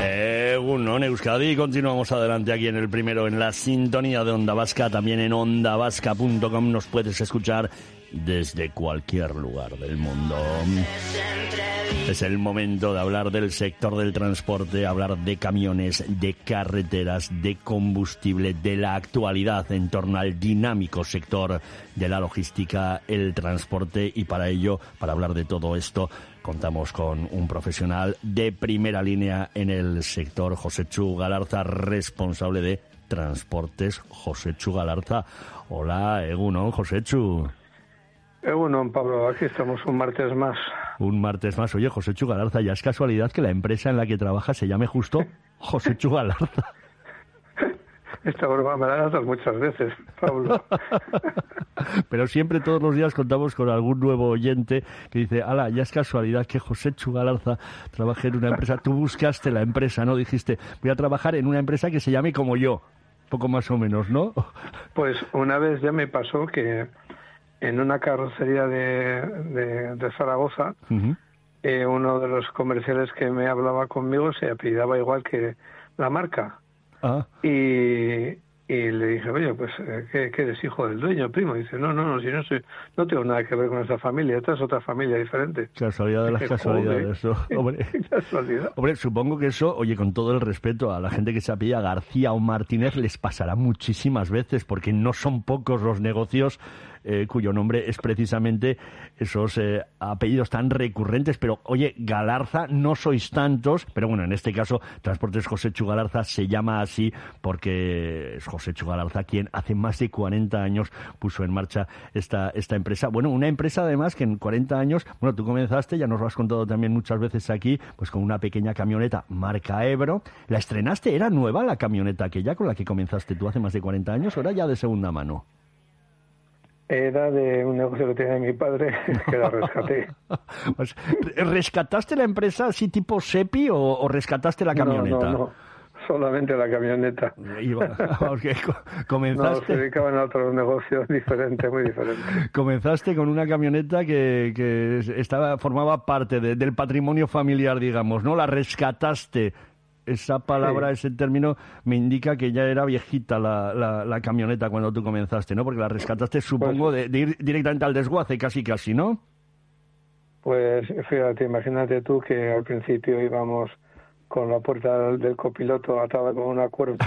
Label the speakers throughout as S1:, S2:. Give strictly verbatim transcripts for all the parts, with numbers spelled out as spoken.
S1: Egunon, Euskadi. Continuamos adelante aquí en el primero, en la sintonía de Onda Vasca. También en onda vasca punto com nos puedes escuchar desde cualquier lugar del mundo. Es el momento de hablar del sector del transporte, hablar de camiones, de carreteras, de combustible, de la actualidad en torno al dinámico sector de la logística, el transporte, y para ello, para hablar de todo esto, contamos con un profesional de primera línea en el sector, Josechu Galarza, responsable de Transportes Josechu Galarza. Hola, egunon, Josechu.
S2: Egunon, Pablo, aquí estamos un martes más.
S1: Un martes más. Oye, Josechu Galarza, ya es casualidad que la empresa en la que trabaja se llame justo Josechu Galarza.
S2: Esta broma me la das muchas veces, Pablo.
S1: Pero siempre, todos los días, contamos con algún nuevo oyente que dice, ala, ya es casualidad que Josechu Galarza trabaje en una empresa. Tú buscaste la empresa, ¿no? Dijiste, voy a trabajar en una empresa que se llame como yo. Poco más o menos, ¿no?
S2: Pues una vez ya me pasó que en una carrocería de, de, de Zaragoza, uh-huh. eh, uno de los comerciales que me hablaba conmigo se apellidaba igual que la marca. Ah. Y, y le dije, oye, pues, ¿qué, qué eres, hijo del dueño, primo? Y dice, no, no, no, si no soy, no tengo nada que ver con esta familia, esta es otra familia diferente.
S1: Casualidad de las dije, casualidades, ¿no? Hombre,
S2: casualidad.
S1: Hombre, supongo que eso, oye, con todo el respeto a la gente que se apellida García o Martínez, les pasará muchísimas veces, porque no son pocos los negocios Eh, cuyo nombre es precisamente esos eh, apellidos tan recurrentes. Pero, oye, Galarza no sois tantos, pero bueno, en este caso Transportes Josechu Galarza se llama así porque es Josechu Galarza quien hace más de cuarenta años puso en marcha esta, esta empresa. Bueno, una empresa además que en cuarenta años, bueno, tú comenzaste, ya nos lo has contado también muchas veces aquí, pues con una pequeña camioneta marca Ebro. ¿La estrenaste? ¿Era nueva la camioneta aquella con la que comenzaste tú hace más de cuarenta años o era ya de segunda mano?
S2: Era de un negocio que tenía mi padre, que la rescaté.
S1: Pues, ¿rescataste la empresa así tipo Sepi o, o rescataste la camioneta?
S2: No, no, no, solamente la camioneta.
S1: Iba, okay, comenzaste...
S2: No, se dedicaban a otros negocios diferentes, muy diferentes.
S1: Comenzaste con una camioneta que, que estaba formaba parte de, del patrimonio familiar, digamos, ¿no? La rescataste. Esa palabra, sí. Ese término me indica que ya era viejita la, la, la camioneta cuando tú comenzaste, ¿no? Porque la rescataste, supongo, pues, de, de ir directamente al desguace, casi casi, ¿no?
S2: Pues fíjate, imagínate tú que al principio íbamos con la puerta del copiloto atada con una cuerda.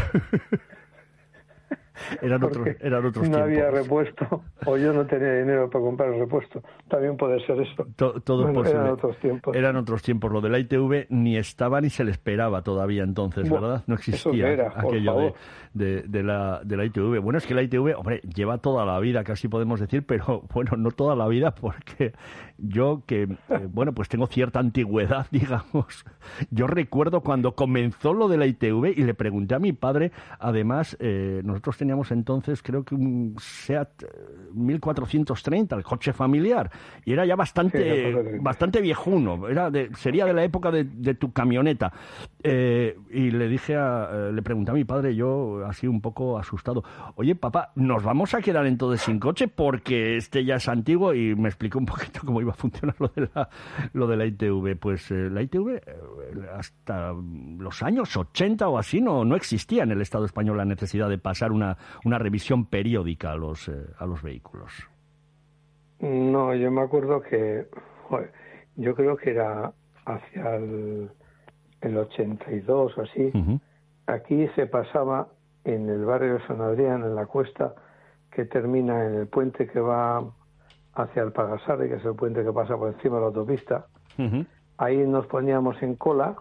S1: Eran otros, eran otros
S2: no
S1: tiempos.
S2: No había repuesto, o yo no tenía dinero para comprar el repuesto. También puede ser eso.
S1: To, todo
S2: bueno,
S1: es posible.
S2: Eran otros tiempos.
S1: Eran otros tiempos. Lo de la I T V ni estaba ni se le esperaba todavía entonces,
S2: bueno,
S1: ¿verdad? No existía
S2: era,
S1: aquello de, de, de, la, de la I T V. Bueno, es que la I T V, hombre, lleva toda la vida, casi podemos decir, pero bueno, no toda la vida, porque yo que, eh, bueno, pues tengo cierta antigüedad, digamos. Yo recuerdo cuando comenzó lo de la I T V y le pregunté a mi padre, además, eh, nosotros teníamos entonces, creo que un Seat mil cuatrocientos treinta, el coche familiar, y era ya bastante, sí, bastante viejuno, era de, sería de la época de, de tu camioneta. Eh, y le dije, a, eh, le pregunté a mi padre, yo así un poco asustado, oye, papá, ¿nos vamos a quedar entonces sin coche porque este ya es antiguo? Y me explicó un poquito cómo iba a funcionar lo de la, lo de la I T V. Pues eh, la I T V, eh, hasta los años ochenta o así, no, no existía en el Estado español la necesidad de pasar una, una revisión periódica a los, eh, a los vehículos.
S2: No, yo me acuerdo que, joder, yo creo que era hacia el, el ochenta y dos o así, uh-huh. Aquí se pasaba en el barrio de San Adrián, en la cuesta, que termina en el puente que va hacia el Pagasarre, que es el puente que pasa por encima de la autopista. Uh-huh. Ahí nos poníamos en cola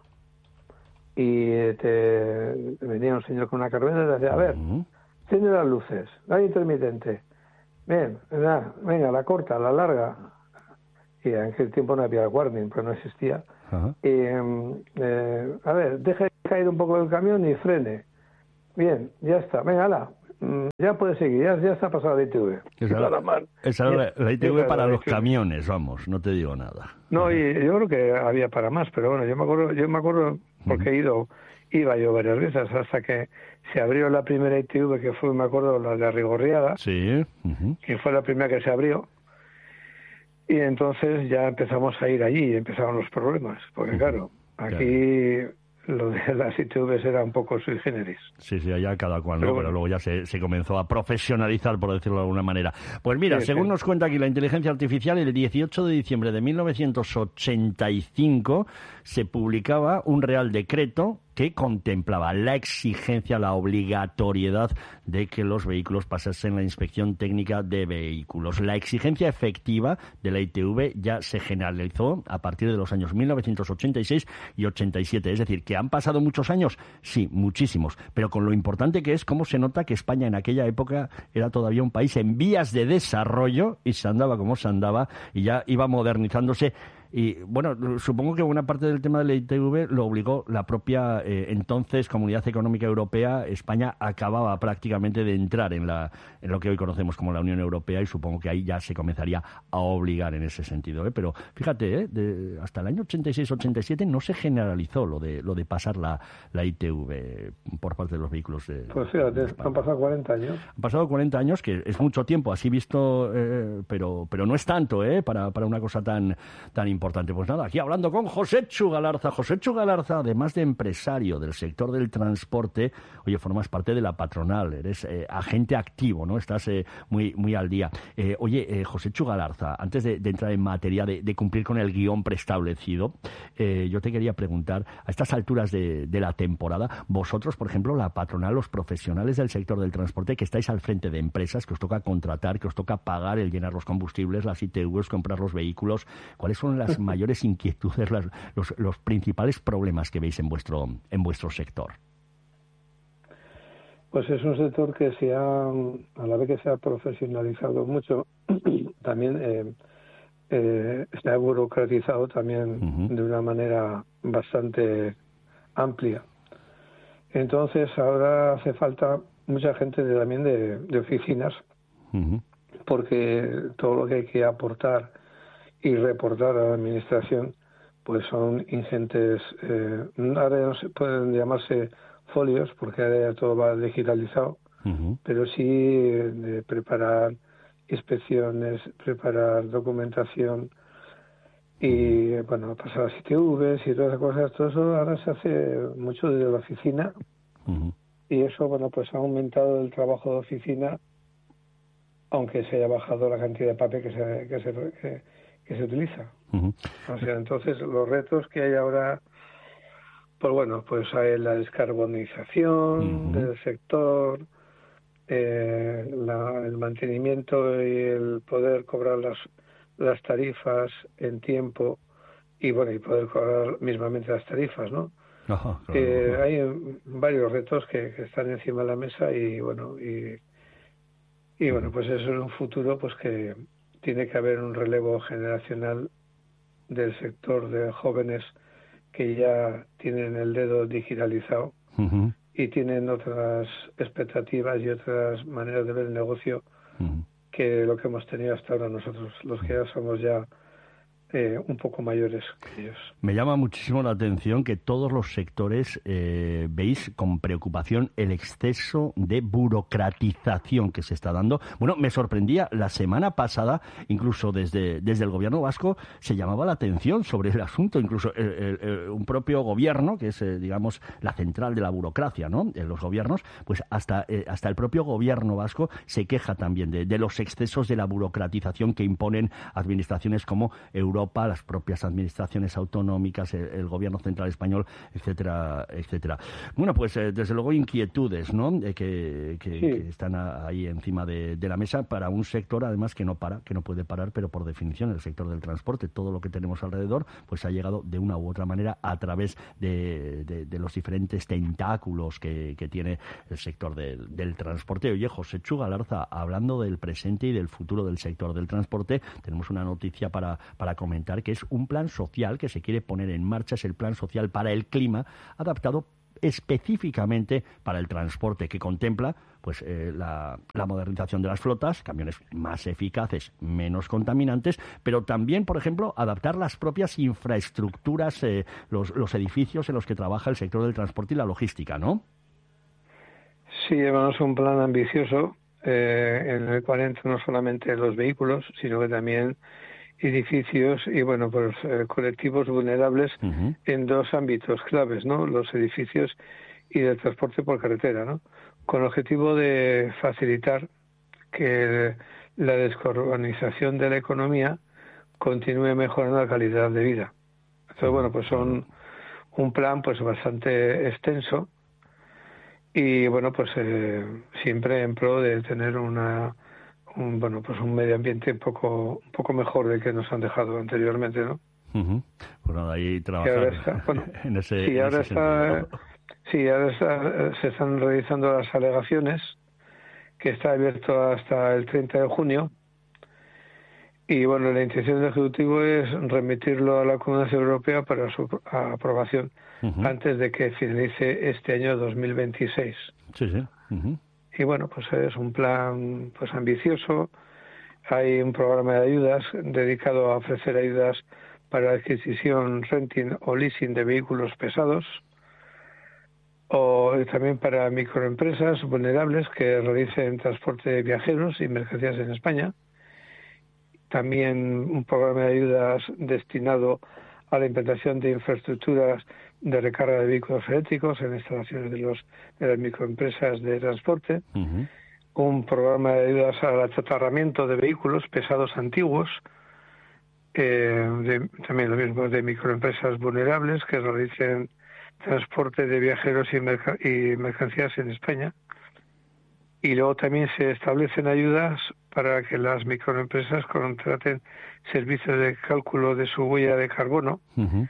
S2: y te, venía un señor con una carpeta y te decía, a ver, uh-huh. Tiene las luces, la intermitente. Bien, venga, venga, la corta, la larga. Y en aquel tiempo no había warning, pero no existía. Uh-huh. Y, eh, a ver, deje caer un poco el camión y frene. Bien, ya está. Venga, ala, ya puede seguir, ya, ya está pasada la I T V.
S1: Esa era la, esa era la, la I T V para los camiones, vamos, no te digo nada.
S2: No, y yo creo que había para más, pero bueno, yo me acuerdo, yo me acuerdo porque he ido, iba yo varias veces hasta que se abrió la primera I T V, que fue, me acuerdo, la de Arrigorriaga,
S1: sí, uh-huh.
S2: Que fue la primera que se abrió. Y entonces ya empezamos a ir allí y empezaron los problemas, porque claro, aquí lo de las I T Vs era un poco sui generis.
S1: Sí, sí, allá cada cual, ¿no? Pero, bueno. Pero luego ya se, se comenzó a profesionalizar, por decirlo de alguna manera. Pues mira, sí, según sí. nos cuenta aquí la inteligencia artificial, el dieciocho de diciembre de mil novecientos ochenta y cinco se publicaba un Real Decreto que contemplaba la exigencia, la obligatoriedad de que los vehículos pasasen la inspección técnica de vehículos. La exigencia efectiva de la I T V ya se generalizó a partir de los años mil novecientos ochenta y seis y ochenta y siete. Es decir, que han pasado muchos años, sí, muchísimos, pero con lo importante que es cómo se nota que España en aquella época era todavía un país en vías de desarrollo y se andaba como se andaba y ya iba modernizándose. Y bueno, supongo que buena parte del tema de la I T V lo obligó la propia eh, entonces Comunidad Económica Europea. España acababa prácticamente de entrar en, la, en lo que hoy conocemos como la Unión Europea y supongo que ahí ya se comenzaría a obligar en ese sentido, ¿eh? Pero fíjate, ¿eh? de, hasta el año ochenta y seis ochenta y siete no se generalizó lo de lo de pasar la, la I T V por parte de los vehículos. De,
S2: pues fíjate, de han pasado cuarenta años.
S1: Han pasado cuarenta años, que es mucho tiempo, así visto, eh, pero pero no es tanto ¿eh? para, para una cosa tan, tan importante. Importante. Pues nada, aquí hablando con Joséchu Galarza. Joséchu Galarza, además de empresario del sector del transporte, oye, formas parte de la patronal, eres eh, agente activo, ¿no? Estás eh, muy muy al día. Eh, oye, eh, Joséchu Galarza, antes de, de entrar en materia de, de cumplir con el guión preestablecido, eh, yo te quería preguntar, a estas alturas de, de la temporada, vosotros, por ejemplo, la patronal, los profesionales del sector del transporte, que estáis al frente de empresas, que os toca contratar, que os toca pagar el llenar los combustibles, las I T Vs, comprar los vehículos, ¿cuáles son las mayores inquietudes, las, los, los principales problemas que veis en vuestro en vuestro sector?
S2: Pues es un sector que se ha, a la vez que se ha profesionalizado mucho, también eh, eh, se ha burocratizado también uh-huh. de una manera bastante amplia. Entonces ahora hace falta mucha gente de, también de, de oficinas, uh-huh. porque todo lo que hay que aportar y reportar a la administración pues son ingentes, eh, ahora ya no se pueden llamarse folios porque ahora ya todo va digitalizado, uh-huh. pero sí eh, de preparar inspecciones, preparar documentación y uh-huh. bueno, pasar las I T Vs y todas esas cosas. Todo eso ahora se hace mucho desde la oficina uh-huh. y eso bueno pues ha aumentado el trabajo de oficina, aunque se haya bajado la cantidad de papel que se que se que, que se utiliza. Uh-huh. O sea, entonces los retos que hay ahora, pues bueno, pues hay la descarbonización uh-huh. del sector, eh, la, el mantenimiento y el poder cobrar las las tarifas en tiempo y bueno, y poder cobrar mismamente las tarifas, ¿no? Uh-huh, claro, eh, uh-huh. Hay varios retos que, que están encima de la mesa y bueno, y, y bueno, pues eso en un futuro pues que tiene que haber un relevo generacional del sector de jóvenes que ya tienen el dedo digitalizado uh-huh. y tienen otras expectativas y otras maneras de ver el negocio uh-huh. que lo que hemos tenido hasta ahora nosotros, los que ya somos ya eh, un poco mayores que ellos.
S1: Me llama muchísimo la atención que todos los sectores eh, veis con preocupación el exceso de burocratización que se está dando. Bueno, me sorprendía, la semana pasada, incluso desde, desde el gobierno vasco, se llamaba la atención sobre el asunto, incluso el, el, el, un propio gobierno, que es, eh, digamos, la central de la burocracia, ¿no?, en los gobiernos, pues hasta, eh, hasta el propio gobierno vasco se queja también de, de los excesos de la burocratización que imponen administraciones como Europa, las propias administraciones autonómicas, el, el gobierno central español, etcétera, etcétera. Bueno, pues eh, desde luego inquietudes, ¿no?, eh, que, que, sí. que están a, ahí encima de, de la mesa para un sector, además, que no para, que no puede parar, pero por definición el sector del transporte, todo lo que tenemos alrededor, pues ha llegado de una u otra manera a través de, de, de los diferentes tentáculos que, que tiene el sector del, del transporte. Oye, Joséchu Galarza, hablando del presente y del futuro del sector del transporte, tenemos una noticia para, para comentar, que es un plan social que se quiere poner en marcha, es el Plan Social para el Clima, adaptado específicamente para el transporte, que contempla pues eh, la, la modernización de las flotas, camiones más eficaces, menos contaminantes, pero también, por ejemplo, adaptar las propias infraestructuras, eh, los, los edificios en los que trabaja el sector del transporte y la logística, ¿no?
S2: Sí, llevamos un plan ambicioso eh, en el cual entran no solamente los vehículos, sino que también edificios y, bueno, pues eh, colectivos vulnerables
S1: uh-huh.
S2: en dos ámbitos claves, ¿no? Los edificios y el transporte por carretera, ¿no? Con el objetivo de facilitar que la descarbonización de la economía continúe mejorando la calidad de vida. Entonces, bueno, pues son un plan pues bastante extenso y, bueno, pues eh, siempre en pro de tener una un, bueno, pues un medio ambiente un poco un poco mejor del que nos han dejado anteriormente, ¿no?
S1: Uh-huh. Pues nada, ahí trabajar
S2: está, bueno,
S1: en ese,
S2: sí,
S1: en
S2: ahora
S1: ese
S2: está,
S1: sentido, ¿no?
S2: sí, ahora está, se están realizando las alegaciones, que está abierto hasta el treinta de junio. Y, bueno, la intención del Ejecutivo es remitirlo a la Comunidad Europea para su aprobación uh-huh. antes de que finalice este año dos mil veintiséis.
S1: Sí, sí. Uh-huh.
S2: Y, bueno, pues es un plan pues ambicioso. Hay un programa de ayudas dedicado a ofrecer ayudas para la adquisición, renting o leasing de vehículos pesados, o también para microempresas vulnerables que realicen transporte de viajeros y mercancías en España. También un programa de ayudas destinado a la implantación de infraestructuras de recarga de vehículos eléctricos en instalaciones de, los, de las microempresas de transporte.
S1: Uh-huh.
S2: Un programa de ayudas al achatarramiento de vehículos pesados antiguos. Eh, de, también lo mismo de microempresas vulnerables que realicen transporte de viajeros y, merca- y mercancías en España. Y luego también se establecen ayudas para que las microempresas contraten servicios de cálculo de su huella de carbono
S1: uh-huh.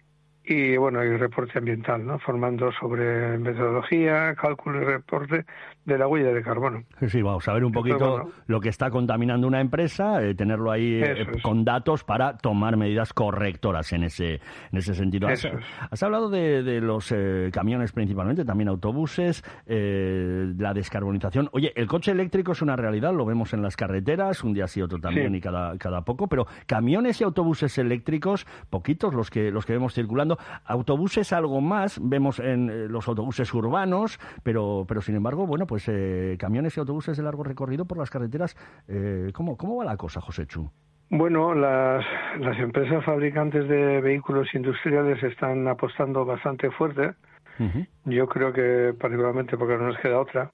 S2: y, bueno, y reporte ambiental, ¿no? Formando sobre metodología, cálculo y reporte de la huella de carbono.
S1: Sí, sí, vamos a ver un poquito Entonces, bueno, lo que está contaminando una empresa, eh, tenerlo ahí eh, con datos para tomar medidas correctoras en ese en ese sentido. Has, has hablado de, de los eh, camiones principalmente, también autobuses, eh, la descarbonización. Oye, el coche eléctrico es una realidad, lo vemos en las carreteras, un día sí, otro también sí. y cada cada poco, pero camiones y autobuses eléctricos, poquitos los que los que vemos circulando. Autobuses algo más, vemos en eh, los autobuses urbanos, pero pero sin embargo, bueno, pues eh, camiones y autobuses de largo recorrido por las carreteras, eh, ¿cómo, ¿cómo va la cosa, Joséchu?
S2: Bueno, las, las empresas fabricantes de vehículos industriales están apostando bastante fuerte. Uh-huh. Yo creo que particularmente porque no nos queda otra.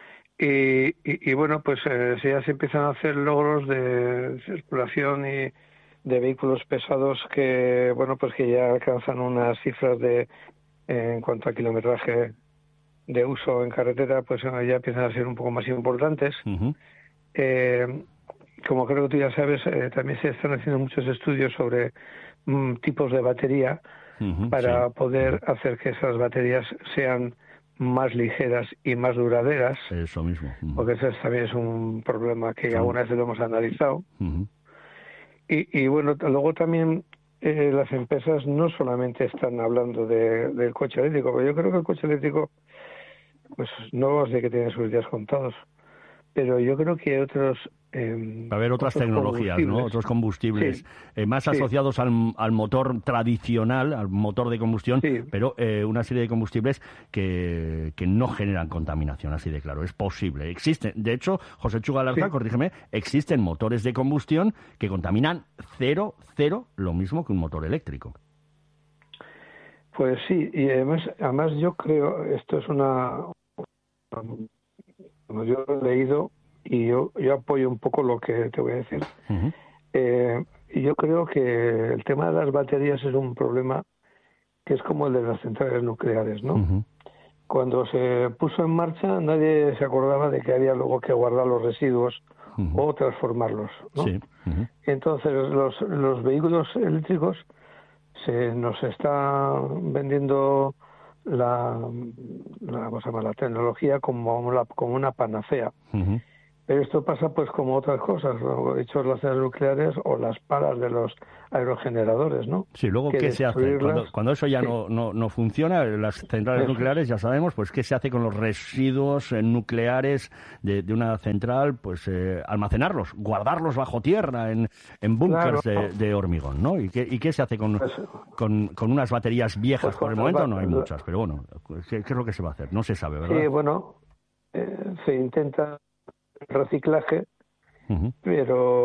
S2: Y, y, y bueno, pues eh, si ya se empiezan a hacer logros de circulación y de vehículos pesados que, bueno, pues que ya alcanzan unas cifras de eh, en cuanto a kilometraje de uso en carretera, pues ya empiezan a ser un poco más importantes. Uh-huh. Eh, como creo que tú ya sabes, eh, también se están haciendo muchos estudios sobre mm, tipos de batería uh-huh, para sí. poder uh-huh. hacer que esas baterías sean más ligeras y más duraderas.
S1: Eso mismo. Uh-huh.
S2: Porque eso también es un problema que sí. alguna vez lo hemos analizado.
S1: Uh-huh.
S2: Y, y bueno, luego también eh, las empresas no solamente están hablando de, del coche eléctrico, pero yo creo que el coche eléctrico, pues no sé que tiene sus días contados, pero yo creo que hay otros... Eh,
S1: Va a haber otras tecnologías, ¿no? Otros combustibles sí, eh, más sí. asociados al, al motor tradicional, al motor de combustión, sí. pero eh, una serie de combustibles que, que no generan contaminación, así de claro. Es posible. Existen, de hecho, Joséchu Galarza, sí. corrígeme, existen motores de combustión que contaminan cero, cero, lo mismo que un motor eléctrico.
S2: Pues sí, y además, además yo creo, esto es una... Como yo lo he leído y yo, yo apoyo un poco lo que te voy a decir. Uh-huh. Eh, y yo creo que el tema de las baterías es un problema que es como el de las centrales nucleares, ¿no? Uh-huh. Cuando se puso en marcha nadie se acordaba de que había luego que guardar los residuos uh-huh. o transformarlos, ¿no? Sí. Uh-huh. Entonces los, los vehículos eléctricos se nos está vendiendo la, la, vamos a llamar, la tecnología como, la, como una panacea. Uh-huh. Pero esto pasa pues como otras cosas, ¿no? He dicho las centrales nucleares o las palas de los aerogeneradores, ¿no?
S1: Sí, luego que ¿qué se hace? Cuando, cuando eso ya sí. no, no, no funciona, las centrales eso. nucleares, ya sabemos, pues qué se hace con los residuos eh, nucleares de, de una central, pues eh, almacenarlos, guardarlos bajo tierra en, en búnkers claro. de, de hormigón, ¿no? ¿Y qué, y qué se hace con, pues, con, con unas baterías viejas? Pues por el momento no hay muchas, pero bueno, ¿qué, ¿qué es lo que se va a hacer? No se sabe, ¿verdad?
S2: Sí, bueno, eh, se intenta reciclaje, uh-huh. pero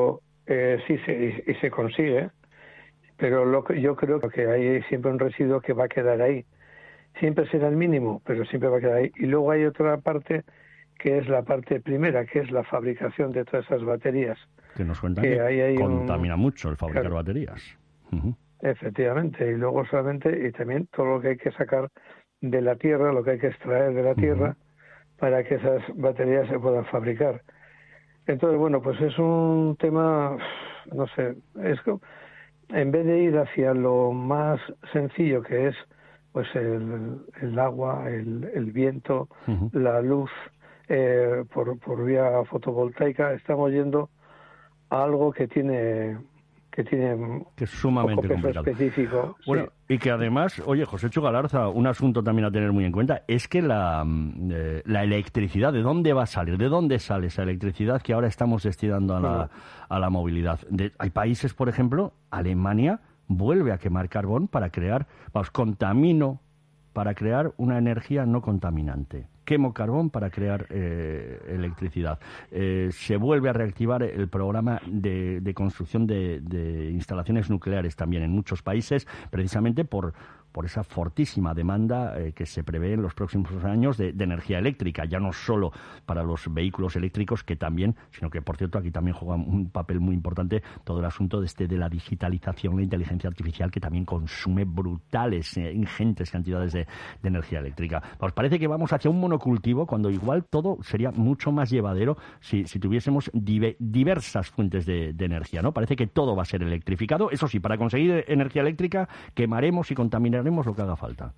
S2: eh, sí, sí, y se consigue, pero lo que, yo creo que hay siempre un residuo que va a quedar ahí. Siempre será el mínimo, pero siempre va a quedar ahí. Y luego hay otra parte que es la parte primera, que es la fabricación de todas esas baterías.
S1: Que nos cuentan que, que ahí hay contamina un... mucho el fabricar claro. baterías. Uh-huh.
S2: Efectivamente, y luego solamente, y también todo lo que hay que sacar de la tierra, lo que hay que extraer de la tierra, uh-huh. para que esas baterías se puedan fabricar. Entonces, bueno, pues es un tema, no sé, es que en vez de ir hacia lo más sencillo que es pues el, el agua, el, el viento, uh-huh. la luz eh, por, por vía fotovoltaica, estamos yendo a algo que tiene que tiene
S1: que es sumamente
S2: poco peso
S1: complicado.
S2: Específico.
S1: Bueno, sí. Y que además, oye, José Chu Galarza, un asunto también a tener muy en cuenta, es que la, eh, la electricidad, ¿de dónde va a salir? ¿De dónde sale esa electricidad que ahora estamos destinando a la, uh-huh. a la movilidad? De, hay países, por ejemplo, Alemania vuelve a quemar carbón para crear, vamos, contamino para crear una energía no contaminante. Quemo carbón para crear eh, electricidad. Eh, se vuelve a reactivar el programa de, de construcción de, de instalaciones nucleares también en muchos países, precisamente por, por esa fortísima demanda eh, que se prevé en los próximos años de, de energía eléctrica, ya no solo para los vehículos eléctricos, que también, sino que, por cierto, aquí también juega un papel muy importante todo el asunto de, este, de la digitalización, la inteligencia artificial, que también consume brutales, eh, ingentes cantidades de, de energía eléctrica. Pues parece que vamos hacia un monocultivo, cuando igual todo sería mucho más llevadero si, si tuviésemos dive, diversas fuentes de, de energía, ¿no? Parece que todo va a ser electrificado. Eso sí, para conseguir energía eléctrica quemaremos y contaminaremos lo que haga falta.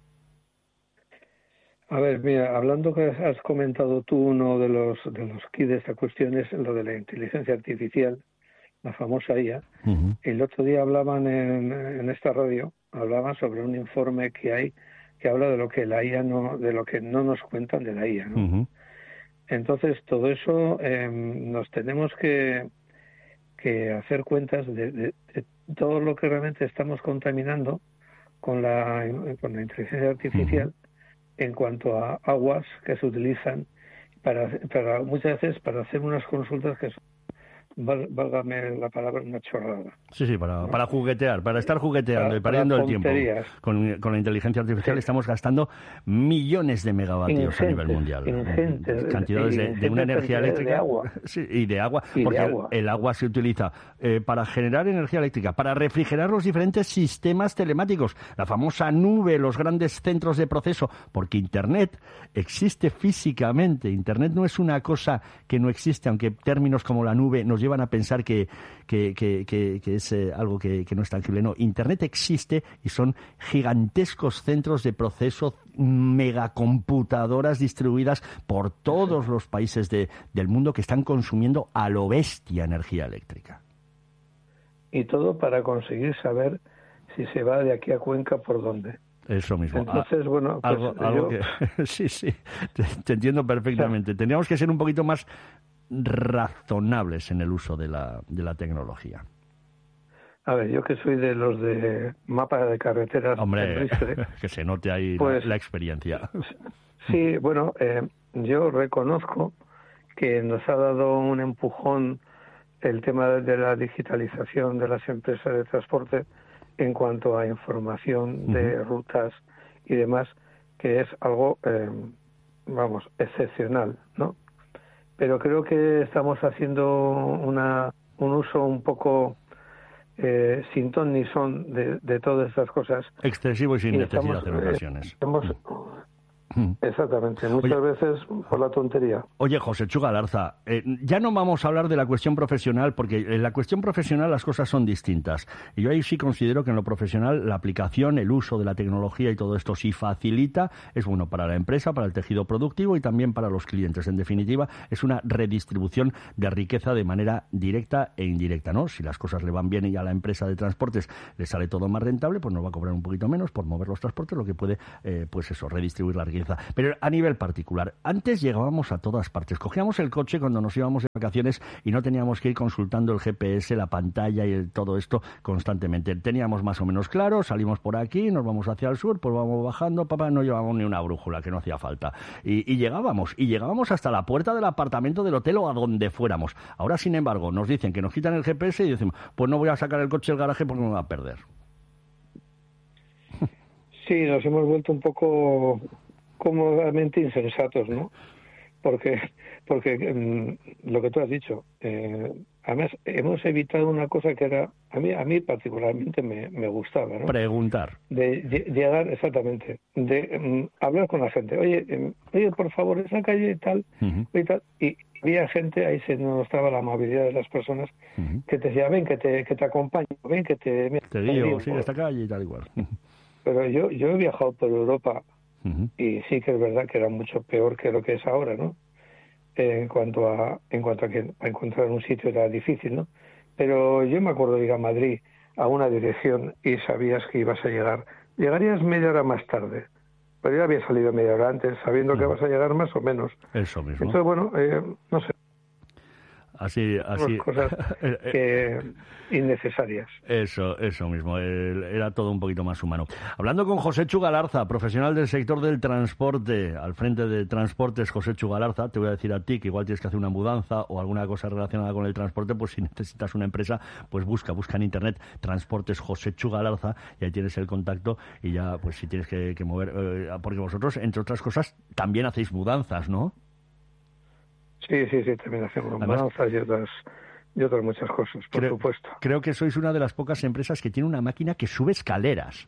S2: A ver, mira, hablando que has comentado tú uno de los de los key de esta cuestión es lo de la inteligencia artificial, la famosa I A. Uh-huh. El otro día hablaban en, en esta radio, hablaban sobre un informe que hay que habla de lo que la I A no, de lo que no nos cuentan de la I A, ¿no? Uh-huh. Entonces todo eso eh, nos tenemos que que hacer cuentas de, de, de todo lo que realmente estamos contaminando con la con la inteligencia artificial. Uh-huh. En cuanto a aguas que se utilizan para, para muchas veces para hacer unas consultas que son, válgame la palabra, una chorrada.
S1: Sí, sí, para, ¿no? para juguetear, para estar jugueteando para, y perdiendo el tiempo. Con, con la inteligencia artificial sí. Estamos gastando millones de megavatios ingentes, a nivel mundial.
S2: Ingentes,
S1: cantidades de, de una energía eléctrica.
S2: De agua.
S1: Sí, y de agua.
S2: Y
S1: porque
S2: de agua.
S1: El, el agua se utiliza eh, para generar energía eléctrica, para refrigerar los diferentes sistemas telemáticos, la famosa nube, los grandes centros de proceso, porque Internet existe físicamente. Internet no es una cosa que no existe, aunque términos como la nube nos llevan a pensar que, que, que, que, que es eh, algo que, que no es tangible. No, Internet existe y son gigantescos centros de proceso, megacomputadoras distribuidas por todos los países de, del mundo que están consumiendo a lo bestia energía eléctrica.
S2: Y todo para conseguir saber si se va de aquí a Cuenca por dónde.
S1: Eso mismo.
S2: Entonces, ah, bueno, pues
S1: algo, algo
S2: yo...
S1: que sí, sí, te, te entiendo perfectamente. O sea, tendríamos que ser un poquito más razonables en el uso de la, de la tecnología.
S2: A ver, yo que soy de los de mapa de carreteras.
S1: Hombre, que se note ahí pues, la, la experiencia.
S2: Sí, bueno, eh, yo reconozco que nos ha dado un empujón el tema de la digitalización de las empresas de transporte en cuanto a información de uh-huh. rutas y demás, que es algo, eh, vamos, excepcional, ¿no? Pero creo que estamos haciendo una un uso un poco eh, sin ton ni son de, de todas estas cosas.
S1: Excesivo y sin y necesidad estamos, en ocasiones.
S2: Eh, estamos, exactamente, muchas oye, veces por la tontería.
S1: Oye, José Chu Galarza, eh, ya no vamos a hablar de la cuestión profesional, porque en la cuestión profesional las cosas son distintas. Y yo ahí sí considero que en lo profesional la aplicación, el uso de la tecnología y todo esto sí facilita, es bueno para la empresa, para el tejido productivo y también para los clientes. En definitiva, es una redistribución de riqueza de manera directa e indirecta, ¿no? Si las cosas le van bien y a la empresa de transportes le sale todo más rentable, pues nos va a cobrar un poquito menos por mover los transportes, lo que puede, eh, pues eso, redistribuir la riqueza utiliza. Pero a nivel particular, antes llegábamos a todas partes. Cogíamos el coche cuando nos íbamos de vacaciones y no teníamos que ir consultando el G P S, la pantalla y el, todo esto constantemente. Teníamos más o menos claro, salimos por aquí, nos vamos hacia el sur, pues vamos bajando, papá, no llevábamos ni una brújula, que no hacía falta. Y, y llegábamos, y llegábamos hasta la puerta del apartamento del hotel o a donde fuéramos. Ahora, sin embargo, nos dicen que nos quitan el G P S y decimos, pues no voy a sacar el coche del garaje porque me va a perder.
S2: Sí, nos hemos vuelto un poco cómodamente insensatos, ¿no? Porque, porque mm, lo que tú has dicho, eh, además hemos evitado una cosa que era, a mí, a mí particularmente me, me gustaba, ¿no?
S1: Preguntar.
S2: De, de llegar, exactamente, de mm, hablar con la gente. Oye, eh, oye, por favor, esa calle y tal, uh-huh. y tal, y había gente, ahí se mostraba la amabilidad de las personas, uh-huh. que te decía, ven, que te, que te acompaño, ven, que te... Mira,
S1: te digo, digo, sí, por... esta calle y tal igual.
S2: Pero yo, yo he viajado por Europa
S1: uh-huh.
S2: y sí que es verdad que era mucho peor que lo que es ahora, ¿no? Eh, en cuanto a en cuanto a que a encontrar un sitio era difícil, ¿no? Pero yo me acuerdo de ir a Madrid a una dirección y sabías que ibas a llegar. Llegarías media hora más tarde, pero ya había salido media hora antes, sabiendo uh-huh. que vas a llegar más o menos.
S1: Eso mismo.
S2: Entonces, bueno, eh, no sé.
S1: Así, así.
S2: Cosas que innecesarias.
S1: Eso, eso mismo. Era todo un poquito más humano. Hablando con José Chu Galarza, profesional del sector del transporte, al frente de Transportes José Chu Galarza, te voy a decir a ti que igual tienes que hacer una mudanza o alguna cosa relacionada con el transporte, pues si necesitas una empresa, pues busca, busca en internet Transportes José Chu Galarza y ahí tienes el contacto y ya, pues si tienes que, que mover, eh, porque vosotros, entre otras cosas, también hacéis mudanzas, ¿no?
S2: Sí, sí, sí, también hacemos mudanzas y otras, y otras muchas cosas, por
S1: creo,
S2: supuesto.
S1: Creo que sois una de las pocas empresas que tiene una máquina que sube escaleras.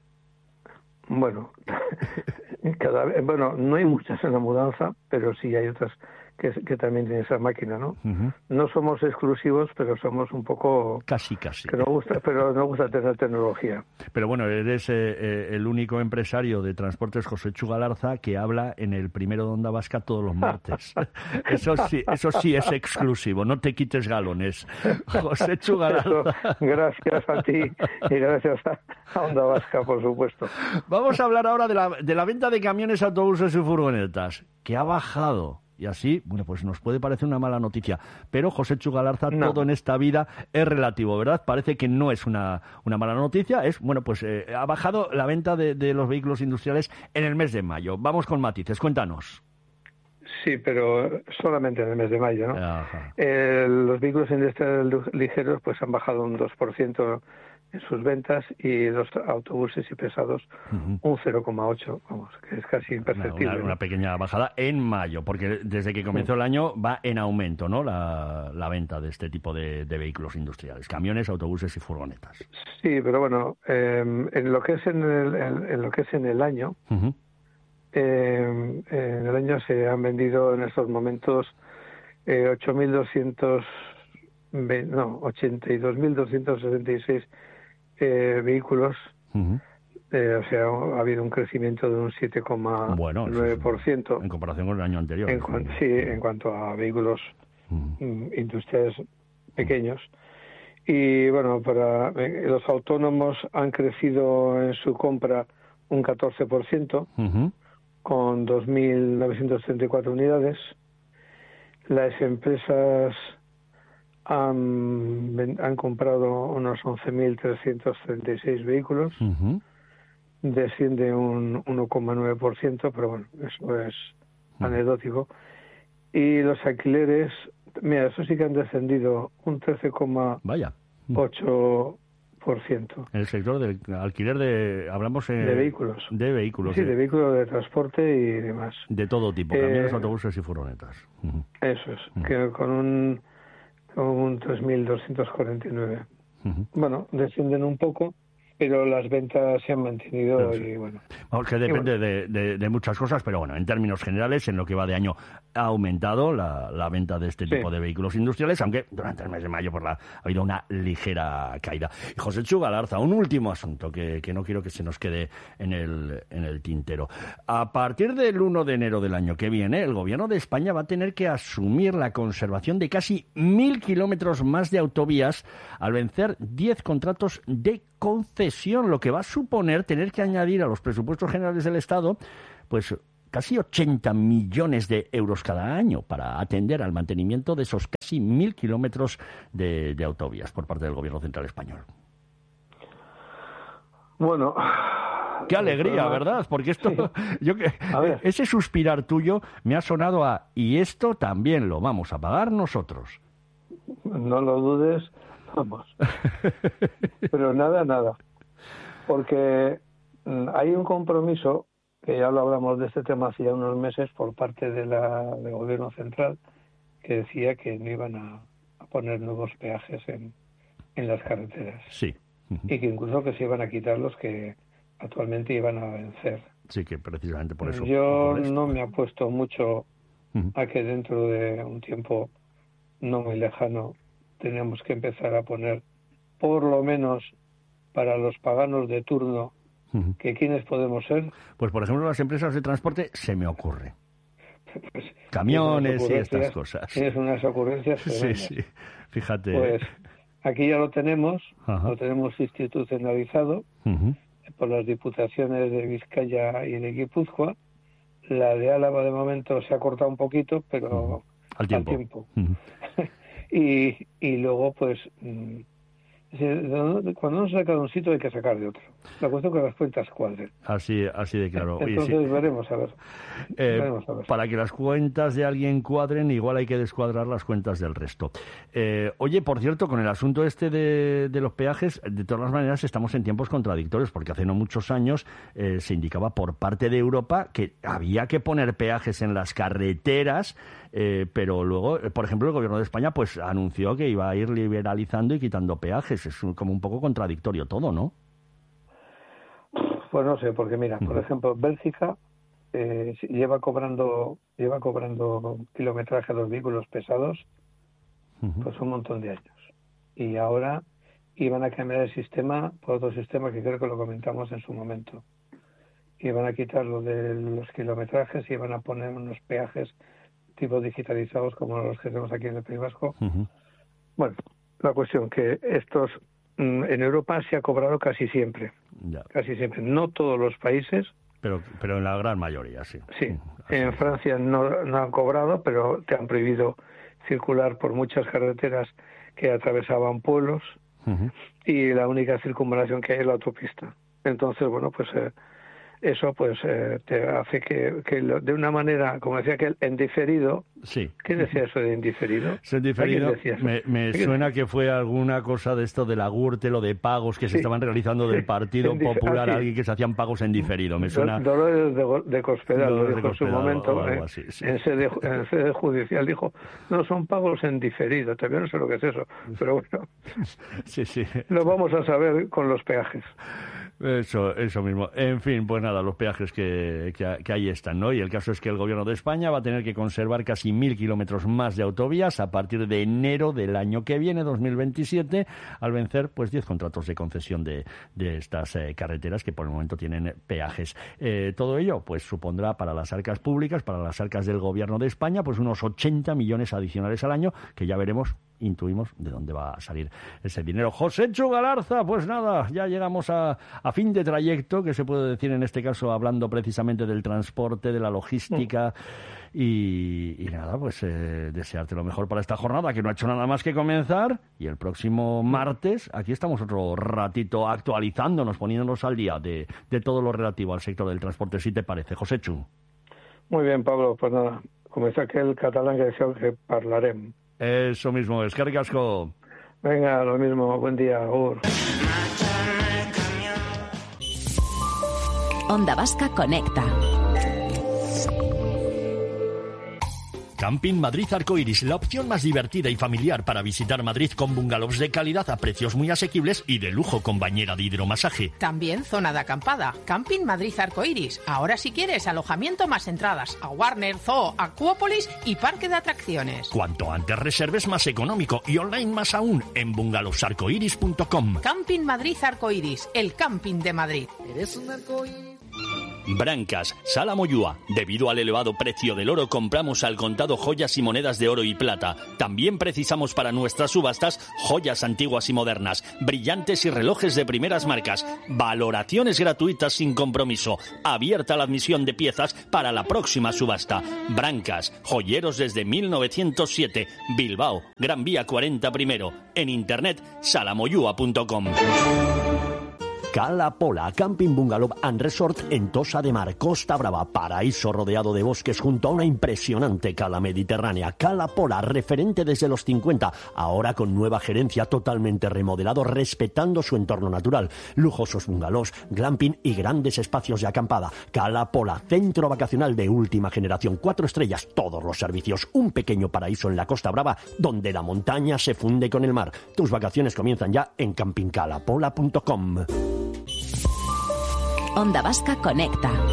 S2: Bueno, cada vez, bueno, no hay muchas en la mudanza, pero sí hay otras que, que también tienen esa máquina, ¿no?
S1: Uh-huh.
S2: No somos exclusivos, pero somos un poco...
S1: Casi, casi.
S2: Que nos gusta, pero nos gusta tener tecnología.
S1: Pero bueno, eres eh, eh, el único empresario de Transportes José Chu Galarza que habla en el Primero de Onda Vasca todos los martes. Eso sí, eso sí es exclusivo, no te quites galones. José Chu Galarza.
S2: Eso, gracias a ti y gracias a, a Onda Vasca, por supuesto.
S1: Vamos a hablar ahora de la, de la venta de camiones, autobuses y furgonetas, que ha bajado. Y así, bueno, pues nos puede parecer una mala noticia. Pero, José Chu Galarza, no. Todo en esta vida es relativo, ¿verdad? Parece que no es una, una mala noticia. Es, bueno, pues eh, ha bajado la venta de, de los vehículos industriales en el mes de mayo. Vamos con matices, cuéntanos.
S2: Sí, pero solamente en el mes de mayo, ¿no? Eh, los vehículos industriales ligeros pues han bajado un dos por ciento en sus ventas y los autobuses y pesados uh-huh. un cero coma ocho, vamos, que es casi imperceptible.
S1: Una, una, una pequeña bajada en mayo, porque desde que comenzó sí. el año va en aumento, ¿no? La, la venta de este tipo de, de vehículos industriales, camiones, autobuses y furgonetas.
S2: Sí, pero bueno, eh, en lo que es en el, en, en lo que es en el año, uh-huh. eh, en el año se han vendido en estos momentos eh, ocho mil doscientos, no, ochenta y dos mil doscientos sesenta y seis Eh, vehículos, uh-huh. eh, o sea, ha habido un crecimiento de un siete coma nueve por ciento.
S1: Bueno, en comparación con el año anterior.
S2: En cu- sí, en cuanto a vehículos uh-huh. industriales pequeños. Y bueno, para eh, los autónomos han crecido en su compra un catorce por ciento, uh-huh. con dos mil novecientas treinta y cuatro unidades. Las empresas Han, han comprado unos once mil trescientos treinta y seis vehículos, uh-huh. desciende un uno coma nueve por ciento, pero bueno, eso es uh-huh. anecdótico. Y los alquileres, mira, eso sí que han descendido un trece coma ocho por ciento.
S1: En el sector del alquiler de, hablamos eh,
S2: de vehículos.
S1: De vehículos.
S2: Sí,
S1: de,
S2: de vehículos de transporte y demás.
S1: De todo tipo, camiones, eh, autobuses y furgonetas. Uh-huh.
S2: Eso es, uh-huh. que con un un tres mil doscientos cuarenta y nueve. Uh-huh. Bueno, descienden un poco, pero las ventas se han mantenido pero sí. y bueno.
S1: Vamos, que depende bueno. de, de, de muchas cosas, pero bueno, en términos generales, en lo que va de año ha aumentado la, la venta de este sí. tipo de vehículos industriales, aunque durante el mes de mayo pues, la, ha habido una ligera caída. Y José Chu Galarza, un último asunto que, que no quiero que se nos quede en el, en el tintero. A partir del uno de enero del año que viene, el gobierno de España va a tener que asumir la conservación de casi mil kilómetros más de autovías al vencer diez contratos de concesión, lo que va a suponer tener que añadir a los presupuestos generales del Estado, pues casi ochenta millones de euros cada año para atender al mantenimiento de esos casi mil kilómetros de, de autovías por parte del Gobierno Central Español.
S2: Bueno...
S1: Qué alegría, ¿verdad? Porque esto, sí. yo que ese suspirar tuyo me ha sonado a y esto también lo vamos a pagar nosotros.
S2: No lo dudes, vamos. Pero nada, nada. Porque hay un compromiso, que ya lo hablamos de este tema hace ya unos meses, por parte de la, del Gobierno Central, que decía que no iban a, a poner nuevos peajes en, en las carreteras.
S1: Sí. Uh-huh.
S2: Y que incluso que se iban a quitar los que actualmente iban a vencer.
S1: Sí, que precisamente por eso.
S2: Yo
S1: por
S2: no me apuesto mucho uh-huh. a que dentro de un tiempo no muy lejano tenemos que empezar a poner, por lo menos para los paganos de turno, uh-huh. que quiénes podemos ser.
S1: Pues por ejemplo las empresas de transporte se me ocurre. Pues, camiones y estas cosas.
S2: Tienes unas ocurrencias tremendas.
S1: Sí, sí, fíjate.
S2: Pues aquí ya lo tenemos,
S1: uh-huh.
S2: lo tenemos institucionalizado.
S1: Uh-huh.
S2: por las diputaciones de Vizcaya y de Guipúzcoa. La de Álava de momento se ha cortado un poquito, pero
S1: uh-huh. al tiempo.
S2: Al tiempo.
S1: Uh-huh.
S2: y, y luego, pues, cuando no se saca de un sitio hay que sacar de otro. La cuestión es que las cuentas cuadren.
S1: Así, así de claro.
S2: Entonces
S1: Oye, sí.
S2: veremos a ver.
S1: Eh,
S2: veremos a ver.
S1: Para que las cuentas de alguien cuadren, igual hay que descuadrar las cuentas del resto. Eh, oye, por cierto, con el asunto este de, de los peajes, de todas las maneras estamos en tiempos contradictorios, porque hace no muchos años eh, se indicaba por parte de Europa que había que poner peajes en las carreteras, eh, pero luego, por ejemplo, el Gobierno de España pues anunció que iba a ir liberalizando y quitando peajes. Es como un poco contradictorio todo, ¿no?
S2: Pues no sé, porque mira, por ejemplo, Bélgica eh, lleva cobrando lleva cobrando kilometraje a los vehículos pesados uh-huh. pues un montón de años. Y ahora iban a cambiar el sistema por otro sistema que creo que lo comentamos en su momento. Iban a quitar lo de los kilometrajes y iban a poner unos peajes tipo digitalizados como los que tenemos aquí en el País Vasco.
S1: Uh-huh.
S2: Bueno, la cuestión que estos en Europa se ha cobrado casi siempre,
S1: ya.
S2: casi siempre, no todos los países,
S1: pero pero en la gran mayoría sí.
S2: Sí, Así en es. Francia no, no han cobrado, pero te han prohibido circular por muchas carreteras que atravesaban pueblos uh-huh. y la única circunvalación que hay es la autopista. Entonces, bueno, pues eh, eso pues eh, te hace que, que lo, de una manera, como decía que en diferido.
S1: Sí.
S2: ¿Qué decía eso de indiferido?
S1: Eso en diferido me, me suena que fue alguna cosa de esto de la Gürtel o de pagos que sí. se estaban realizando del Partido dif- Popular, ah, sí. alguien que se hacían pagos en diferido. Me suena.
S2: Dolores de, de Cospedal lo dijo en su momento,
S1: o algo
S2: eh,
S1: así, sí.
S2: en, sede, en sede judicial dijo, no son pagos en diferido. Todavía no sé lo que es eso, pero bueno.
S1: sí, sí.
S2: Lo vamos a saber con los peajes.
S1: Eso, eso mismo. En fin, pues nada, los peajes que, que, que ahí están, ¿no? Y el caso es que el Gobierno de España va a tener que conservar casi mil kilómetros más de autovías a partir de enero del año que viene, dos mil veintisiete, al vencer pues diez contratos de concesión de, de estas eh, carreteras que por el momento tienen peajes. Eh, todo ello pues supondrá para las arcas públicas, para las arcas del Gobierno de España, pues unos ochenta millones adicionales al año, que ya veremos, intuimos de dónde va a salir ese dinero. José Chu Galarza, pues nada, ya llegamos a, a fin de trayecto, que se puede decir en este caso, hablando precisamente del transporte, de la logística, y, y nada, pues eh, desearte lo mejor para esta jornada, que no ha hecho nada más que comenzar, y el próximo martes aquí estamos otro ratito actualizándonos, poniéndonos al día de, de todo lo relativo al sector del transporte, si te parece, José Chu.
S2: Muy bien, Pablo, pues nada, como es aquel catalán que decía que hablaremos.
S1: Eso mismo, eskerrik asko.
S2: Venga, lo mismo, buen día, agur.
S3: Onda Vasca Conecta.
S1: Camping Madrid Arcoiris, la opción más divertida y familiar para visitar Madrid, con bungalows de calidad a precios muy asequibles y de lujo con bañera de hidromasaje.
S4: También zona de acampada. Camping Madrid Arcoiris. Ahora si quieres alojamiento más entradas a Warner, Zoo, Acuópolis y parque de atracciones.
S1: Cuanto antes reserves, más económico, y online más aún en bungalows arcoiris punto com.
S4: Camping Madrid Arcoiris, el camping de Madrid.
S5: Eres un arcoíris.
S3: Brancas, Sala Moyúa. Debido al elevado precio del oro, compramos al contado joyas y monedas de oro y plata. También precisamos para nuestras subastas joyas antiguas y modernas, brillantes y relojes de primeras marcas. Valoraciones gratuitas sin compromiso. Abierta la admisión de piezas para la próxima subasta. Brancas, joyeros desde mil novecientos siete. Bilbao, Gran Vía cuarenta primero. En internet, salamoyúa punto com.
S5: Cala Pola, Camping Bungalow and Resort en Tossa de Mar, Costa Brava, paraíso rodeado de bosques junto a una impresionante cala mediterránea. Cala Pola, referente desde los cincuenta, ahora con nueva gerencia, totalmente remodelado, respetando su entorno natural. Lujosos bungalows, glamping y grandes espacios de acampada. Cala Pola, centro vacacional de última generación, cuatro estrellas, todos los servicios. Un pequeño paraíso en la Costa Brava, donde la montaña se funde con el mar. Tus vacaciones comienzan ya en camping cala pola punto com.
S6: Onda Vasca Conecta.